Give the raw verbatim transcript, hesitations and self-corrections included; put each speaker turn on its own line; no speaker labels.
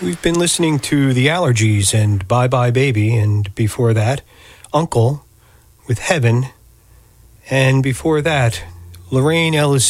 We've been listening to The Allergies and Bye Bye Baby, and before that, Uncle with Heaven, and before that, Lorraine Ellis